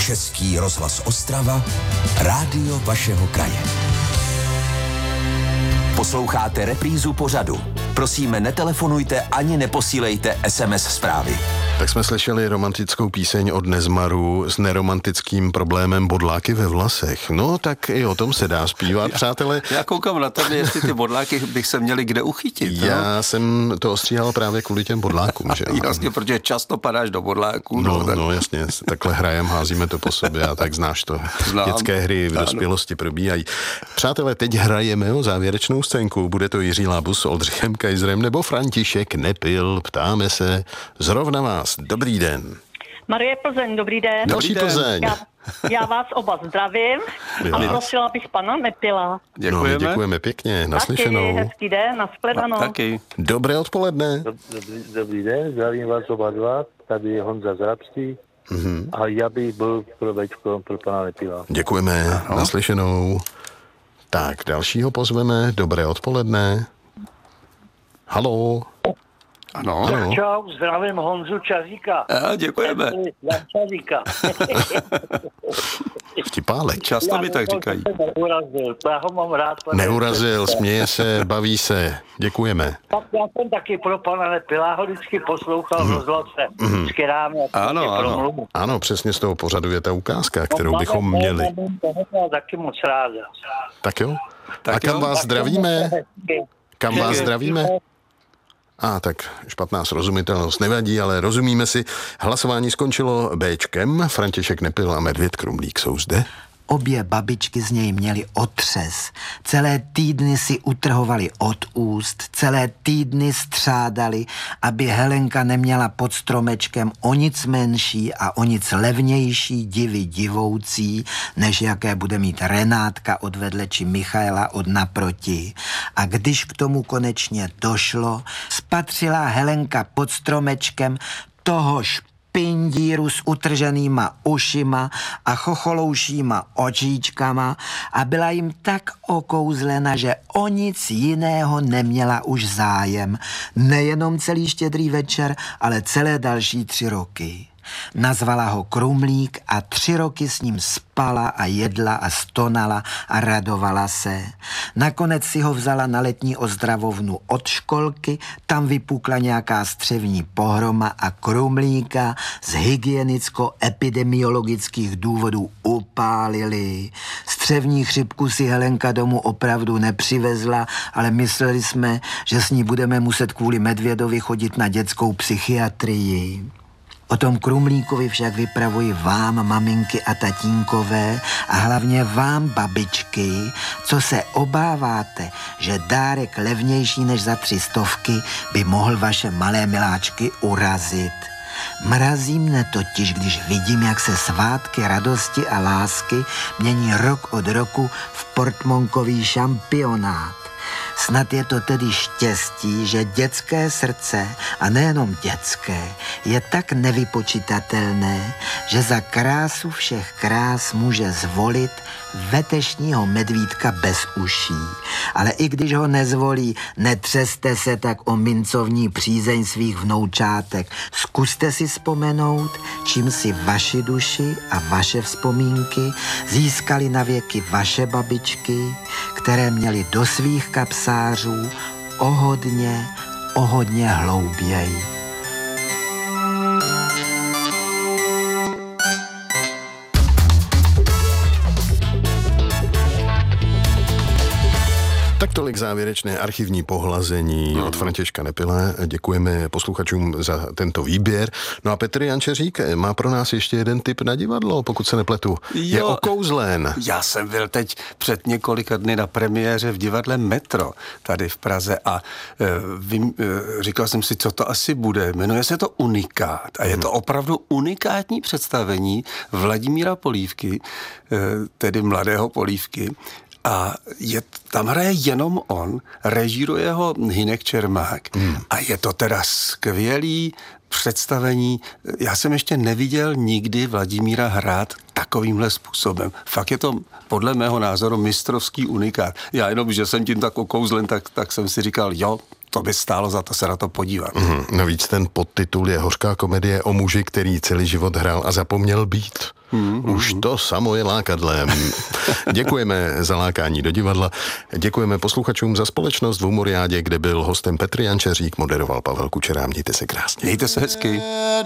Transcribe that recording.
Český rozhlas Ostrava, rádio vašeho kraje. Posloucháte reprízu pořadu. Prosím, netelefonujte ani neposílejte SMS zprávy. Tak jsme slyšeli romantickou píseň od Nezmaru s neromantickým problémem bodláky ve vlasech. No, tak i o tom se dá zpívat, přátelé. Já koukám na tebe, jestli ty bodláky bych se měli kde uchytit. Já jsem to ostříhal právě kvůli těm bodlákům, že jo? Jasně, protože často padáš do bodláků. No, jasně, takhle hrajem, házíme to po sobě a tak znáš to. Dětské hry v dospělosti probíhají. Přátelé, teď hrajeme o závěrečnou scénku. Bude to Jiří Lábus s Oldřichem Kejzrem nebo František Nepil. Ptáme se zrovna vás. Dobrý den. Marie Plzeň, dobrý den. Další Plzeň. Já vás oba zdravím a vyprosila bych pana Nepila. Děkujeme. No, děkujeme pěkně, naslyšenou. Taky, hezký den, nashledanou. Taky. Dobré odpoledne. Dobrý den, zdravím vás oba dva. Tady je Honza z Rabství. A já bych byl pro Bčko, pro pana Nepila. Děkujeme, naslyšenou. Tak, dalšího pozveme. Dobré odpoledne. Haló. Ano. Čau, zdravím Honzu Čaříka. Děkujeme. Čaříka. Vtipálek. Často mi tak říkají. Já ho mám rád. Neurazil, směje se, baví se. Děkujeme. Tak já jsem taky pro pana Nepila, ho vždycky poslouchal v rozhlase. Vždycky ráno. Ano. Ano, přesně z toho pořadu je ta ukázka, kterou bychom měli. Taky moc ráda. Tak jo? A kam vás zdravíme? Kam vás zdravíme? Tak špatná srozumitelnost nevadí, ale rozumíme si. Hlasování skončilo Bčkem. František Nepil a Medvěd Krumlík jsou zde. Obě babičky z něj měly otřes. Celé týdny si utrhovali od úst, celé týdny střádali, aby Helenka neměla pod stromečkem o nic menší a o nic levnější divy divoucí, než jaké bude mít Renátka od vedle či Michaela od naproti. A když k tomu konečně došlo, spatřila Helenka pod stromečkem toho pindíru s utrženýma ušima a chocholoušíma očíčkama a byla jim tak okouzlena, že o nic jiného neměla už zájem. Nejenom celý Štědrý večer, ale celé další 3 roky. Nazvala ho Krumlík a 3 roky s ním spala a jedla a stonala a radovala se. Nakonec si ho vzala na letní ozdravovnu od školky, tam vypukla nějaká střevní pohroma a Krumlíka z hygienicko-epidemiologických důvodů upálili. Střevní chřipku si Helenka domů opravdu nepřivezla, ale mysleli jsme, že s ní budeme muset kvůli Medvědovi chodit na dětskou psychiatrii. O tom Krumlíkovi však vypravuji vám, maminky a tatínkové, a hlavně vám, babičky, co se obáváte, že dárek levnější než za 300 by mohl vaše malé miláčky urazit. Mrazí mne totiž, když vidím, jak se svátky radosti a lásky mění rok od roku v portmonkový šampionát. Snad je to tedy štěstí, že dětské srdce, a nejenom dětské, je tak nevypočitatelné, že za krásu všech krás může zvolit vetešního medvídka bez uší. Ale i když ho nezvolí, netřeste se tak o mincovní přízeň svých vnoučátek. Zkuste si vzpomenout, čím si vaši duši a vaše vzpomínky získali na věky vaše babičky, které měly do svých kapsářů o hodně hlouběji. Tak tolik závěrečné archivní pohlazení od Františka Nepila. Děkujeme posluchačům za tento výběr. No a Petr Jančeřík má pro nás ještě jeden tip na divadlo, pokud se nepletu. Je okouzlen. Já jsem byl teď před několika dny na premiéře v divadle Metro tady v Praze a říkal jsem si, co to asi bude. Jmenuje se to Unikát a je to opravdu unikátní představení Vladimíra Polívky, tedy mladého Polívky. A tam hraje jenom on, režíruje ho Hynek Čermák. A je to teda skvělý představení. Já jsem ještě neviděl nikdy Vladimíra hrát takovýmhle způsobem. Fakt je to podle mého názoru mistrovský unikát. Já jenom, že jsem tím tak okouzlen, tak jsem si říkal, jo, to by stálo za to se na to podívat. Navíc ten podtitul je hořká komedie o muži, který celý život hrál a zapomněl být. Už to samo je lákadlem. Děkujeme za lákání do divadla. Děkujeme posluchačům za společnost v Humoriádě, kde byl hostem Petr Jančeřík, moderoval Pavel Kučera. Mějte se krásně. Mějte se hezky.